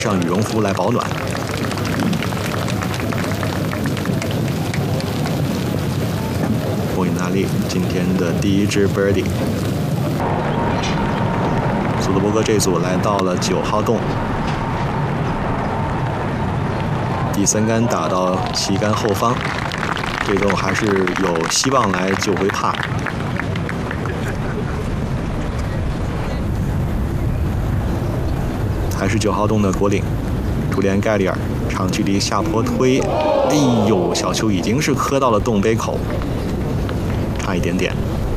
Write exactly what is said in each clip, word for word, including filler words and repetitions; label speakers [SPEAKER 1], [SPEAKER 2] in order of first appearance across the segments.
[SPEAKER 1] 上羽绒服来保暖。莫伊纳利今天的第一支 birdie。索德伯格这组来到了九号洞，第三杆打到旗杆后方，这洞还是有希望来救回帕。还是九号洞的果岭，朱利安盖里尔长距离下坡推，哎呦，小球已经是磕到了洞杯口，差一点点。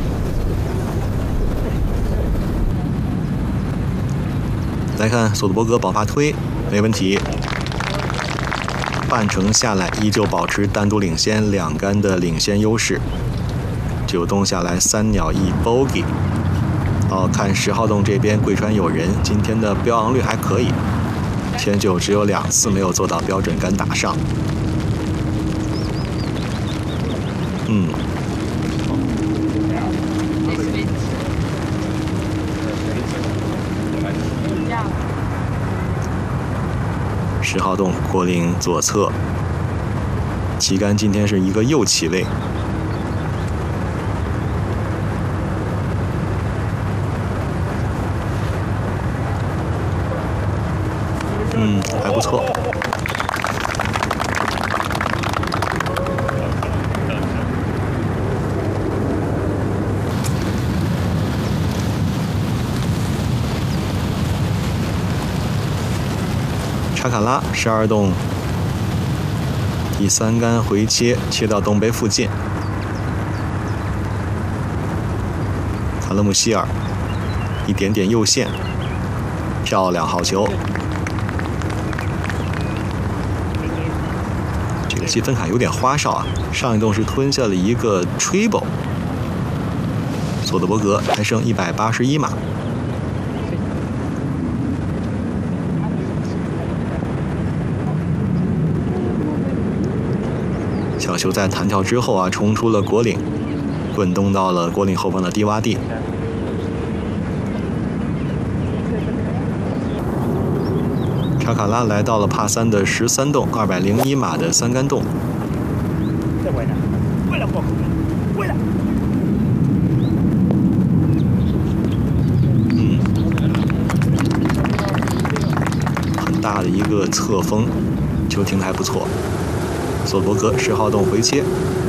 [SPEAKER 1] 来看索德伯格保发推，没问题。半程下来依旧保持单独领先，两杆的领先优势。九洞下来三鸟一 bogey。哦，看十号洞这边贵川有人，今天的标昂率还可以，前九只有两次没有做到标准杆打上。嗯。十号洞果岭左侧，旗杆今天是一个右起位。嗯，还不错。查卡拉十二洞第三杆回切，切到洞杯附近。卡勒姆希尔一点点右线，漂亮，好球。这个积分卡有点花哨啊！上一洞是吞下了一个 triple， 索德伯格还剩一百八十一码。小球在弹跳之后啊，冲出了果岭，滚动到了果岭后方的低洼地。查卡拉来到了帕三的十三洞，二百零一码的三杆洞。嗯，很大的一个侧风，球停的还不错。索伯格十号洞回切，